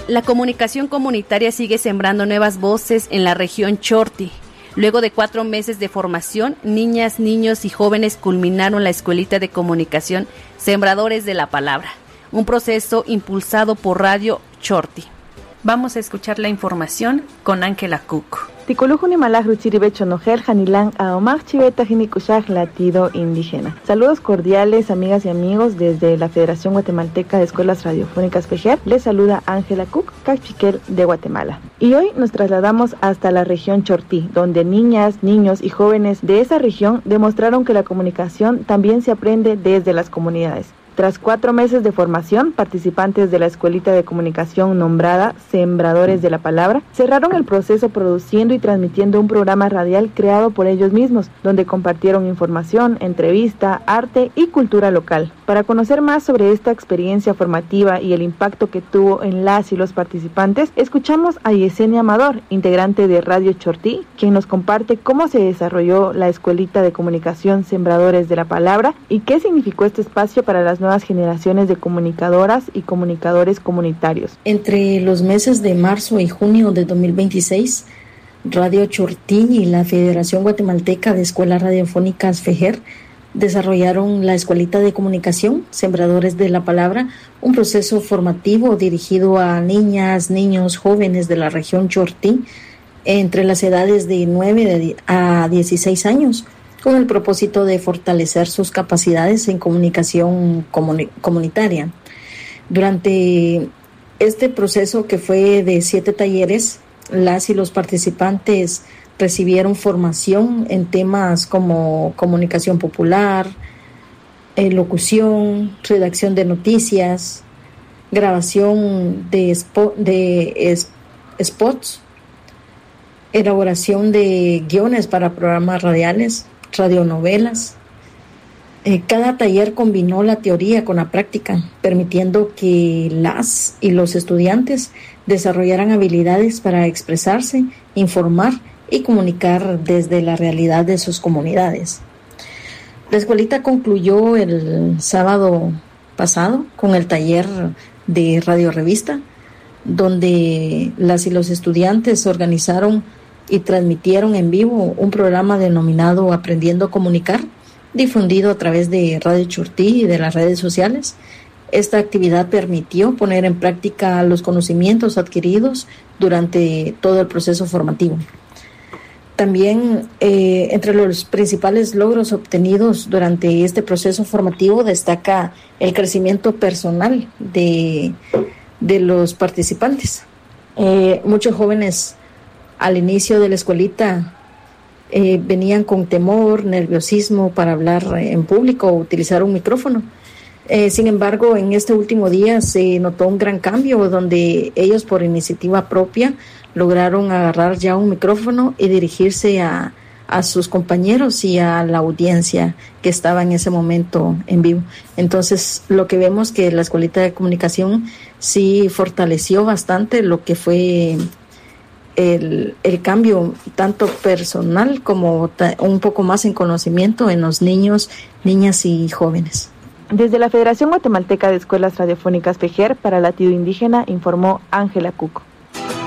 La comunicación comunitaria sigue sembrando nuevas voces en la región Chorti. Luego de 4 meses de formación, niñas, niños y jóvenes culminaron la escuelita de comunicación Sembradores de la Palabra, un proceso impulsado por Radio Chorti. Vamos a escuchar la información con Ángela Cook. Ticolujuni malajru chiribecho nojel janilán aomaj chiveta jinikushaj latido indígena. Saludos cordiales, amigas y amigos, desde la Federación Guatemalteca de Escuelas Radiofónicas FEJER. Les saluda Ángela Cook, cachiquel de Guatemala. Y hoy nos trasladamos hasta la región Chortí, donde niñas, niños y jóvenes de esa región demostraron que la comunicación también se aprende desde las comunidades. Tras 4 meses de formación, participantes de la escuelita de comunicación nombrada Sembradores de la Palabra cerraron el proceso produciendo y transmitiendo un programa radial creado por ellos mismos, donde compartieron información, entrevista, arte y cultura local. Para conocer más sobre esta experiencia formativa y el impacto que tuvo en las y los participantes, escuchamos a Yesenia Amador, integrante de Radio Chortí, quien nos comparte cómo se desarrolló la escuelita de comunicación Sembradores de la Palabra y qué significó este espacio para las nuevas generaciones de comunicadoras y comunicadores comunitarios. Entre los meses de marzo y junio de 2026, Radio Chortí y la Federación Guatemalteca de Escuelas Radiofónicas FEJER desarrollaron la escuelita de comunicación Sembradores de la Palabra, un proceso formativo dirigido a niñas, niños, jóvenes de la región Chortí entre las edades de 9 a 16 años, con el propósito de fortalecer sus capacidades en comunicación comunitaria. Durante este proceso, que fue de 7 talleres, las y los participantes recibieron formación en temas como comunicación popular, locución, redacción de noticias, grabación de spots, elaboración de guiones para programas radiales, radionovelas. Cada taller combinó la teoría con la práctica, permitiendo que las y los estudiantes desarrollaran habilidades para expresarse, informar y comunicar desde la realidad de sus comunidades. La escuelita concluyó el sábado pasado con el taller de Radio Revista, donde las y los estudiantes organizaron y transmitieron en vivo un programa denominado Aprendiendo a Comunicar, difundido a través de Radio Chortí y de las redes sociales. Esta actividad permitió poner en práctica los conocimientos adquiridos durante todo el proceso formativo. También entre los principales logros obtenidos durante este proceso formativo destaca el crecimiento personal de los participantes. Muchos jóvenes al inicio de la escuelita venían con temor, nerviosismo para hablar en público o utilizar un micrófono. Sin embargo, en este último día se notó un gran cambio donde ellos, por iniciativa propia, lograron agarrar ya un micrófono y dirigirse a sus compañeros y a la audiencia que estaba en ese momento en vivo. Entonces, lo que vemos que la escuelita de comunicación sí fortaleció bastante lo que fue el cambio tanto personal como un poco más en conocimiento en los niños, niñas y jóvenes. Desde la Federación Guatemalteca de Escuelas Radiofónicas FEJER para Latido Indígena informó Ángela Cuco.